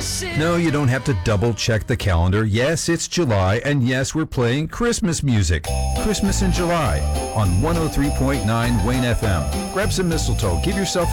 No, you don't have to double check the calendar. Yes, it's July, and yes, we're playing Christmas music. Christmas in July on 103.9 Wayne FM. Grab some mistletoe, give yourself